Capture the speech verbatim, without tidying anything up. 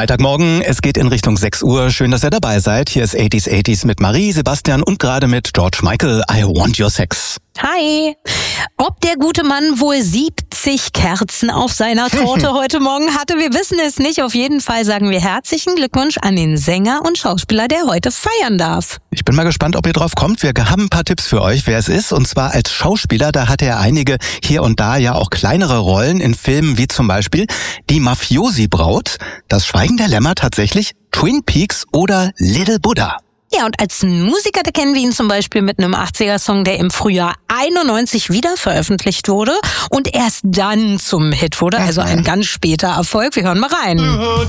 Freitagmorgen, es geht in Richtung sechs Uhr. Schön, dass ihr dabei seid. Hier ist achtziger achtziger mit Marie, Sebastian und gerade mit George Michael. I Want Your Sex. Hi. Ob der gute Mann wohl siebzig Kerzen auf seiner Torte heute Morgen hatte, wir wissen es nicht. Auf jeden Fall sagen wir herzlichen Glückwunsch an den Sänger und Schauspieler, der heute feiern darf. Ich bin mal gespannt, ob ihr drauf kommt. Wir haben ein paar Tipps für euch, wer es ist. Und zwar als Schauspieler, da hatte er einige hier und da ja auch kleinere Rollen in Filmen wie zum Beispiel Die Mafiosi-Braut, Das Schweigen der Lämmer tatsächlich, Twin Peaks oder Little Buddha. Ja, und als Musiker, da kennen wir ihn zum Beispiel mit einem achtziger-Song, der im Frühjahr einundneunzig wieder veröffentlicht wurde und erst dann zum Hit wurde. Also ein ganz später Erfolg. Wir hören mal rein.